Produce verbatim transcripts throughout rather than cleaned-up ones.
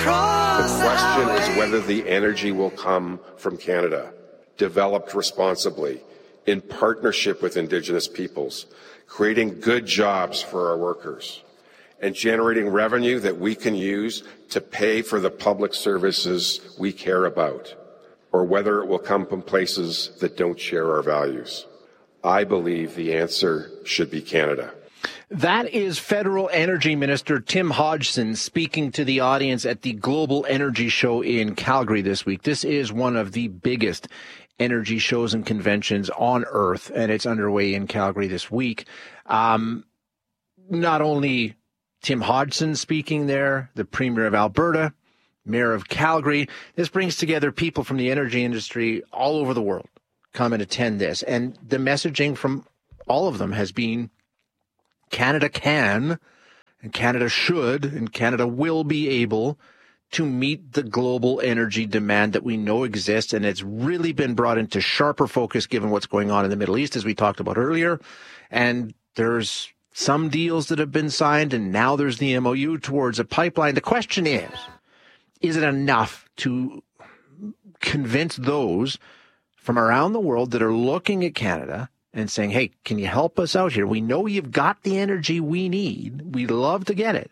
The question is whether the energy will come from Canada, developed responsibly, in partnership with Indigenous peoples, creating good jobs for our workers, and generating revenue that we can use to pay for the public services we care about, or whether it will come from places that don't share our values. I believe the answer should be Canada. That is Federal Energy Minister Tim Hodgson speaking to the audience at the Global Energy Show in Calgary this week. This is one of the biggest energy shows and conventions on Earth, and it's underway in Calgary this week. Um, not only Tim Hodgson speaking there, the Premier of Alberta, Mayor of Calgary. This brings together people from the energy industry all over the world come and attend this. And the messaging from all of them has been Canada can, and Canada should, and Canada will be able to meet the global energy demand that we know exists, and it's really been brought into sharper focus given what's going on in the Middle East, as we talked about earlier. And there's some deals that have been signed, and now there's the M O U towards a pipeline. The question is, is it enough to convince those from around the world that are looking at Canada and saying, hey, can you help us out here? We know you've got the energy we need. We'd love to get it.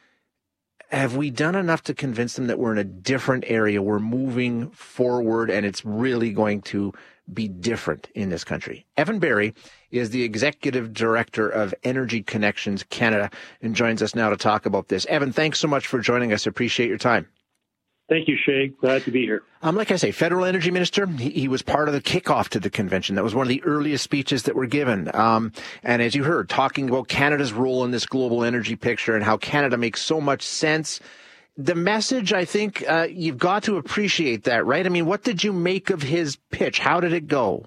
Have we done enough to convince them that we're in a different area? We're moving forward, and it's really going to be different in this country. Evan Barry is the Executive Director of Energy Connections Canada and joins us now to talk about this. Evan, thanks so much for joining us. Appreciate your time. Thank you, Shay. Glad to be here. Um, like I say, Federal Energy Minister, he, he was part of the kickoff to the convention. That was one of the earliest speeches that were given. Um, and as you heard, talking about Canada's role in this global energy picture and how Canada makes so much sense. The message, I think, uh, you've got to appreciate that, right? I mean, what did you make of his pitch? How did it go?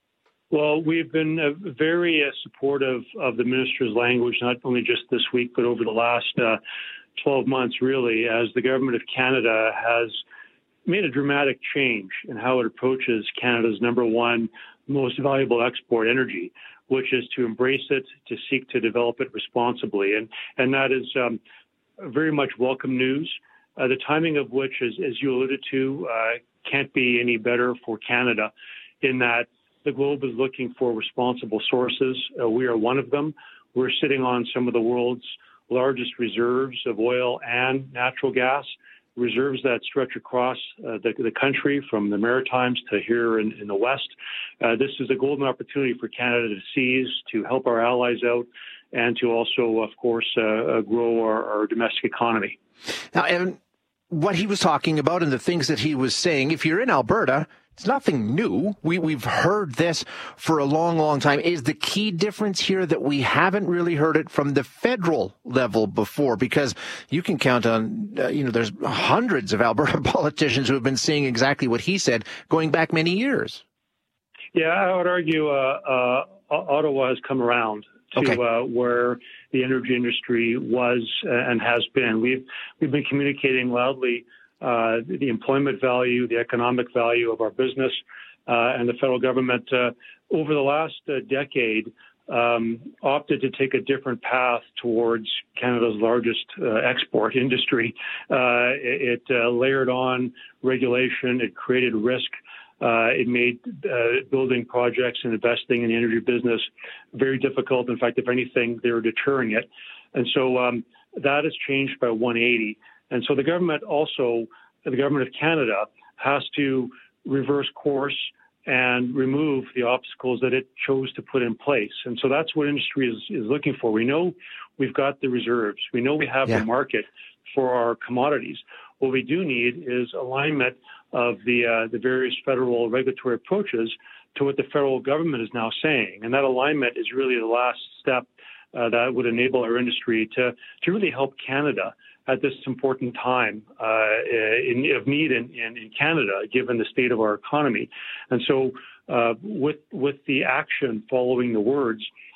Well, we've been uh, very uh, supportive of the minister's language, not only just this week, but over the last uh, twelve months, really, as the government of Canada has made a dramatic change in how it approaches Canada's number one most valuable export, energy, which is to embrace it, to seek to develop it responsibly. And, and that is um, very much welcome news, uh, the timing of which, as, as you alluded to, uh, can't be any better for Canada in that the globe is looking for responsible sources. Uh, we are one of them. We're sitting on some of the world's largest reserves of oil and natural gas, reserves that stretch across uh, the, the country from the Maritimes to here in, in the West. Uh, this is a golden opportunity for Canada to seize, to help our allies out, and to also, of course, uh, uh, grow our, our domestic economy. Now, Evan, what he was talking about and the things that he was saying, if you're in Alberta, it's nothing new. We, we've heard this for a long, long time. Is the key difference here that we haven't really heard it from the federal level before? Because you can count on, uh, you know, there's hundreds of Alberta politicians who have been saying exactly what he said going back many years. Yeah, I would argue uh, uh, Ottawa has come around to okay. uh, where the energy industry was and has been. We've, we've been communicating loudly Uh, the employment value, the economic value of our business, uh, and the federal government uh, over the last uh, decade um, opted to take a different path towards Canada's largest uh, export industry. Uh, it it uh, layered on regulation. It created risk. Uh, it made uh, building projects and investing in the energy business very difficult. In fact, if anything, they were deterring it. And so um, that has changed by one eighty. And so the government also, the government of Canada, has to reverse course and remove the obstacles that it chose to put in place. And so that's what industry is, is looking for. We know we've got the reserves. We know we have yeah. the market for our commodities. What we do need is alignment of the uh, the various federal regulatory approaches to what the federal government is now saying. And that alignment is really the last step uh, that would enable our industry to, to really help Canada at this important time uh, in, of need in, in, in Canada, given the state of our economy. And so uh, with with the action following the words,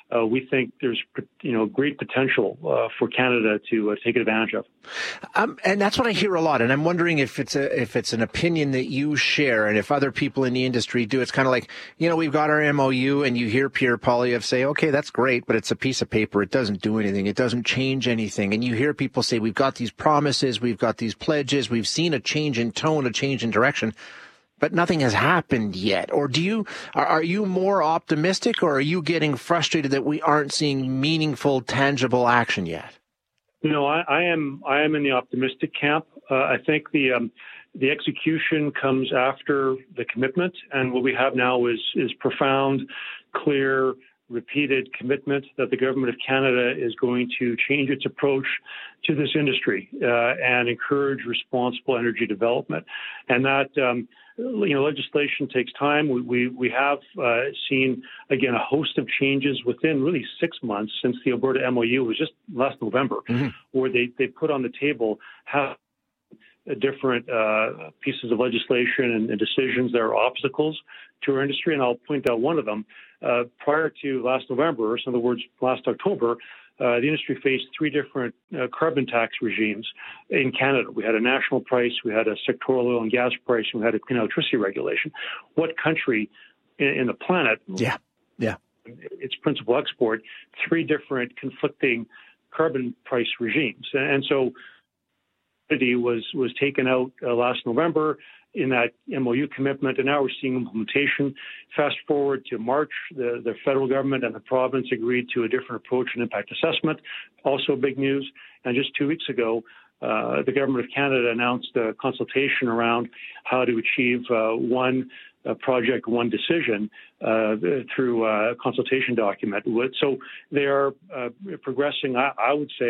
uh, we think there's, you know, great potential uh, for Canada to uh, take advantage of. Um, and that's what I hear a lot. And I'm wondering if it's a, if it's an opinion that you share, and if other people in the industry do. It's kind of like, you know, we've got our M O U, and you hear Pierre Poilievre say, okay, that's great, but it's a piece of paper. It doesn't do anything. It doesn't change anything. And you hear people say, we've got these promises, we've got these pledges, we've seen a change in tone, a change in direction, but nothing has happened yet. Or do you, are, are you more optimistic, or are you getting frustrated that we aren't seeing meaningful, tangible action yet? No, I, I am. I am in the optimistic camp. Uh, I think the um, the execution comes after the commitment, and what we have now is is profound, clear, repeated commitment that the government of Canada is going to change its approach to this industry uh, and encourage responsible energy development, and that. Um, You know, legislation takes time. We we, we have uh, seen, again, a host of changes within really six months since the Alberta M O U was just last November, mm-hmm. where they, they put on the table how different uh, pieces of legislation and, and decisions that are obstacles to our industry. And I'll point out one of them. Uh, prior to last November, so in other words, last October, Uh, the industry faced three different uh, carbon tax regimes in Canada. We had a national price, we had a sectoral oil and gas price, and we had a clean electricity regulation. What country in, in the planet, yeah, yeah, its principal export, three different conflicting carbon price regimes? And, and so it was was taken out uh, last November in that M O U commitment, and now we're seeing implementation. Fast forward to March, the, the federal government and the province agreed to a different approach and impact assessment, also big news. And just two weeks ago, uh, the government of Canada announced a consultation around how to achieve uh, one uh, project, one decision uh, through a consultation document. So they are uh, progressing, I, I would say,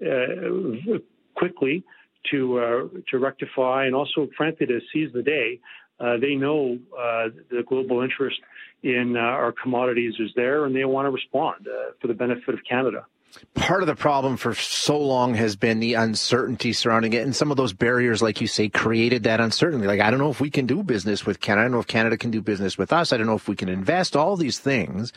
uh, quickly, to uh, to rectify and also, frankly, to seize the day. Uh, they know uh, the global interest in uh, our commodities is there, and they want to respond uh, for the benefit of Canada. Part of the problem for so long has been the uncertainty surrounding it, and some of those barriers, like you say, created that uncertainty. Like, I don't know if we can do business with Canada. I don't know if Canada can do business with us. I don't know if we can invest, all these things.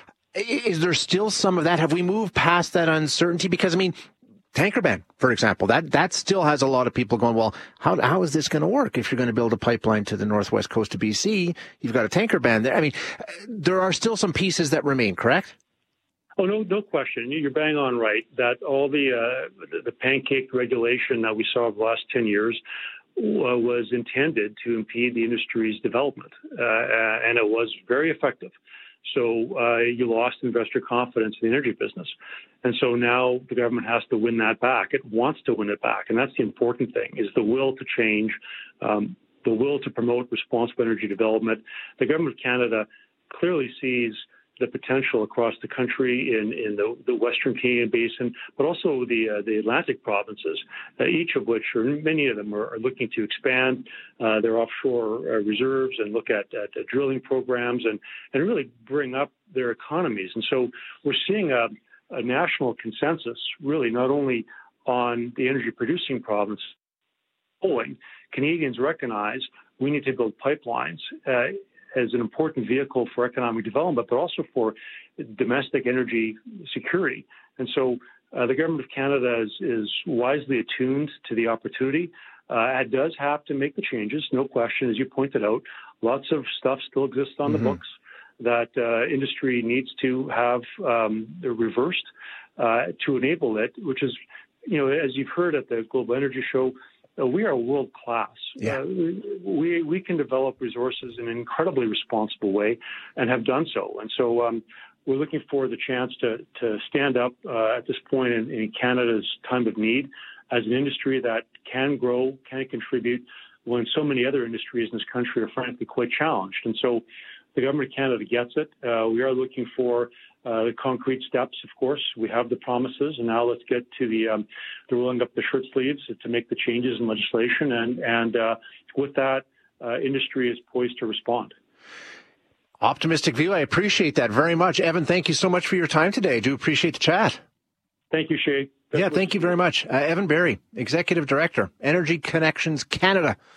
Is there still some of that? Have we moved past that uncertainty? Because, I mean, tanker ban, for example, that that still has a lot of people going, well, how how is this going to work? If you're going to build a pipeline to the northwest coast of B C, you've got a tanker ban there. I mean, there are still some pieces that remain, correct? Oh, no, no question. You're bang on right that all the uh, the, the pancake regulation that we saw over the last ten years uh, was intended to impede the industry's development, uh, and it was very effective. So uh, you lost investor confidence in the energy business. And so now the government has to win that back. It wants to win it back. And that's the important thing, is the will to change, um, the will to promote responsible energy development. The government of Canada clearly sees the potential across the country in, in the, the Western Canadian Basin, but also the uh, the Atlantic provinces, uh, each of which, or many of them, are, are looking to expand uh, their offshore uh, reserves and look at, at uh, drilling programs and, and really bring up their economies. And so we're seeing a, a national consensus, really, not only on the energy-producing province, Canadians recognize we need to build pipelines uh, as an important vehicle for economic development, but also for domestic energy security. And so uh, the government of Canada is, is wisely attuned to the opportunity. Uh, it does have to make the changes, no question, as you pointed out. Lots of stuff still exists on mm-hmm. the books that uh, industry needs to have um, reversed uh, to enable it, which is, you know, as you've heard at the Global Energy Show, Uh, we are world class. Yeah. Uh, we we can develop resources in an incredibly responsible way, and have done so. And so um, we're looking for the chance to to stand up uh, at this point in, in Canada's time of need as an industry that can grow, can contribute, when so many other industries in this country are frankly quite challenged. And so the government of Canada gets it. Uh, we are looking for uh, the concrete steps, of course. We have the promises, and now let's get to the, um, the rolling up the shirt sleeves to make the changes in legislation. And, and uh, with that, uh, industry is poised to respond. Optimistic view. I appreciate that very much. Evan, thank you so much for your time today. I do appreciate the chat. Thank you, Shay. Yeah, thank you very much. Uh, Evan Barry, Executive Director, Energy Connections Canada.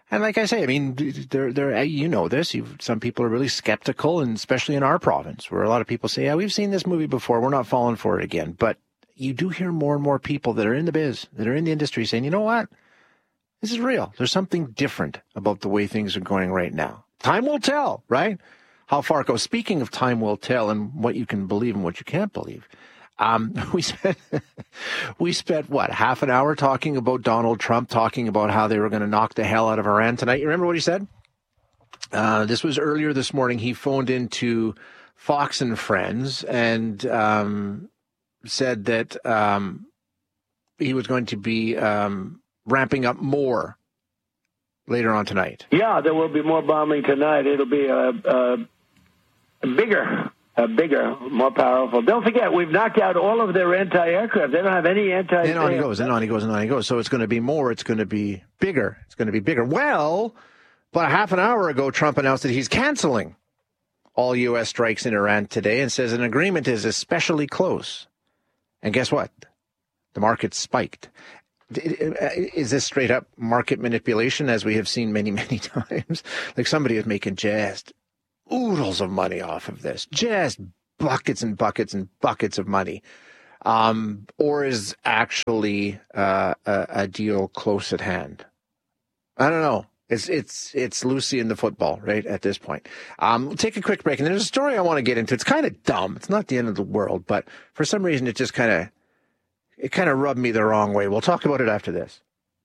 And like I say, I mean, they're, they're, you know this, You've, some people are really skeptical, and especially in our province, where a lot of people say, yeah, we've seen this movie before, we're not falling for it again. But you do hear more and more people that are in the biz, that are in the industry saying, you know what? This is real. There's something different about the way things are going right now. Time will tell, right? How far it goes. Speaking of time will tell and what you can believe and what you can't believe. Um, we spent, we spent, what, half an hour talking about Donald Trump, talking about how they were going to knock the hell out of Iran tonight. You remember what he said? Uh, this was earlier this morning. He phoned into Fox and Friends and um, said that um, he was going to be um, ramping up more later on tonight. Yeah, there will be more bombing tonight. It'll be a, a, a bigger... Uh, bigger, more powerful. Don't forget, we've knocked out all of their anti-aircraft. They don't have any anti. And on he goes, and on he goes, and on he goes. So it's going to be more. It's going to be bigger. It's going to be bigger. Well, but a half an hour ago, Trump announced that he's canceling all U S strikes in Iran today and says an agreement is especially close. And guess what? The market spiked. Is this straight up market manipulation, as we have seen many, many times? Like somebody is making just oodles of money off of this, just buckets and buckets and buckets of money. Um, or is actually uh, a, a deal close at hand? I don't know. It's it's it's Lucy in the football, right, at this point. Um, we'll take a quick break, and there's a story I want to get into. It's kind of dumb. It's not the end of the world, but for some reason it just kind of it kind of rubbed me the wrong way. We'll talk about it after this.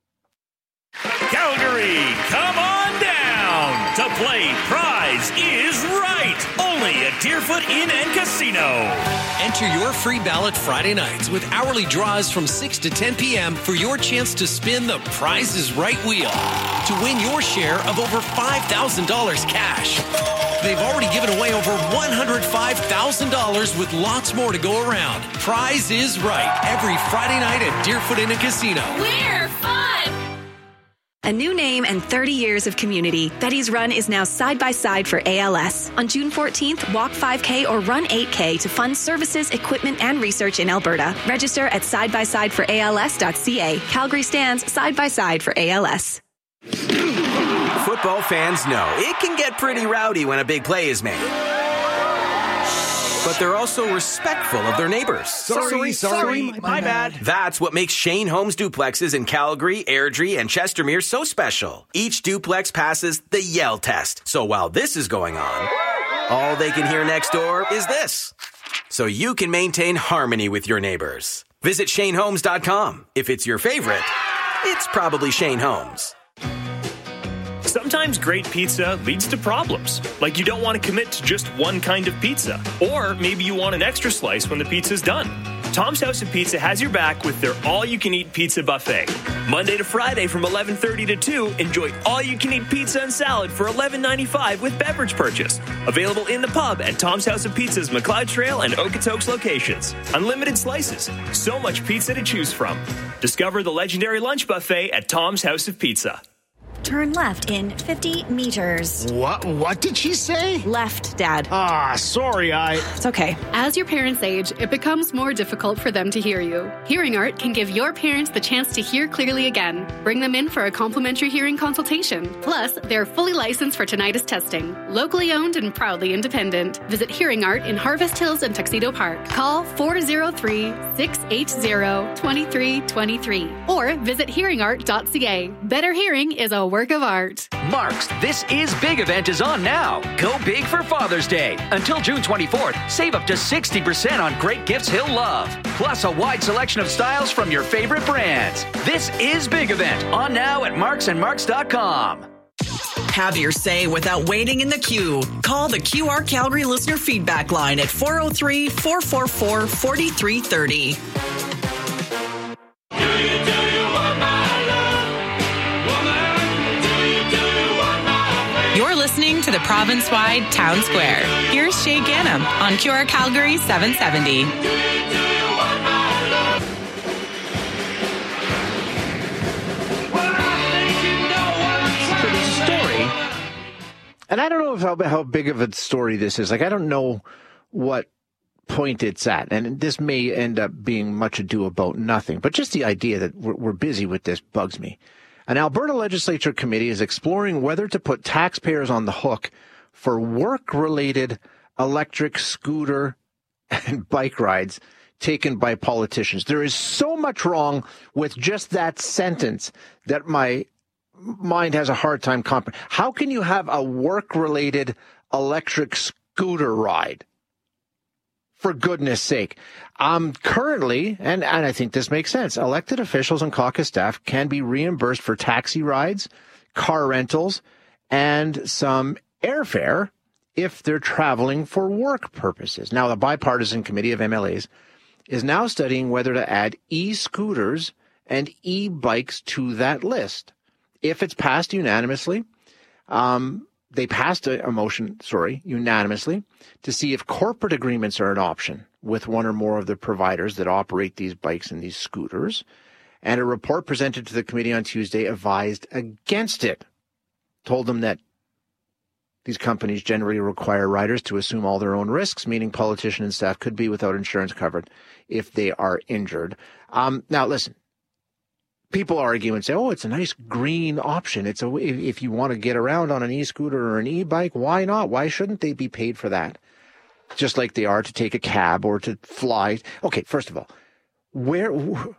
Calgary, come on down to play Prize is Right, only at Deerfoot Inn and Casino. Enter your free ballot Friday nights with hourly draws from six to ten p.m. for your chance to spin the Prize is Right wheel to win your share of over five thousand dollars cash. They've already given away over one hundred five thousand dollars with lots more to go around. Prize is Right, every Friday night at Deerfoot Inn and Casino. We're fun! A new name and thirty years of community. Betty's Run is now side by side for A L S. On June fourteenth, walk five K or run eight K to fund services, equipment, and research in Alberta. Register at side by side for A L S dot C A. Calgary stands side by side for A L S. Football fans know it can get pretty rowdy when a big play is made. But they're also respectful of their neighbors. Sorry, sorry, sorry my, my bad. That's what makes Shane Homes duplexes in Calgary, Airdrie, and Chestermere so special. Each duplex passes the Yell test. So while this is going on, all they can hear next door is this. So you can maintain harmony with your neighbors. Visit Shane Homes dot com. If it's your favorite, it's probably Shane Homes. Sometimes great pizza leads to problems, like you don't want to commit to just one kind of pizza, or maybe you want an extra slice when the pizza's done. Tom's House of Pizza has your back with their all-you-can-eat pizza buffet. Monday to Friday from eleven thirty to two, enjoy all-you-can-eat pizza and salad for eleven ninety-five with beverage purchase. Available in the pub at Tom's House of Pizza's McLeod Trail and Okotoks locations. Unlimited slices, so much pizza to choose from. Discover the legendary lunch buffet at Tom's House of Pizza. Turn left in fifty meters. What? What did she say? Left, Dad. Ah, sorry, I... It's okay. As your parents age, it becomes more difficult for them to hear you. Hearing Art can give your parents the chance to hear clearly again. Bring them in for a complimentary hearing consultation. Plus, they're fully licensed for tinnitus testing. Locally owned and proudly independent. Visit Hearing Art in Harvest Hills and Tuxedo Park. Call four oh three, six eight zero, two three two three or visit hearing art dot c a. Better hearing is a work of art. Mark's This Is Big event is on now. Go big for Father's Day. Until June twenty-fourth, save up to sixty percent on great gifts he'll love. Plus a wide selection of styles from your favorite brands. This Is Big event on now at marks and marks dot com. Have your say without waiting in the queue. Call the Q R Calgary listener feedback line at four oh three, four four four, four three three oh. You're listening to the province-wide Town Square. Here's Shay Gannam on Q R Calgary seven seventy. So the story, and I don't know if how, how big of a story this is. Like, I don't know what point it's at, and this may end up being much ado about nothing. But just the idea that we're, we're busy with this bugs me. An Alberta Legislature committee is exploring whether to put taxpayers on the hook for work-related electric scooter and bike rides taken by politicians. There is so much wrong with just that sentence that my mind has a hard time comprehending. How can you have a work-related electric scooter ride? For goodness sake. Um, currently, and, and I think this makes sense, elected officials and caucus staff can be reimbursed for taxi rides, car rentals, and some airfare if they're traveling for work purposes. Now, the bipartisan committee of M L As is now studying whether to add e-scooters and e-bikes to that list. If it's passed unanimously, um, they passed a, a motion, sorry, unanimously, to see if corporate agreements are an option with one or more of the providers that operate these bikes and these scooters. And a report presented to the committee on Tuesday advised against it, told them that these companies generally require riders to assume all their own risks, meaning politicians and staff could be without insurance covered if they are injured. Um, now, listen. People argue and say, oh, it's a nice green option. It's a, if you want to get around on an e-scooter or an e-bike, why not? Why shouldn't they be paid for that? Just like they are to take a cab or to fly. Okay, first of all, where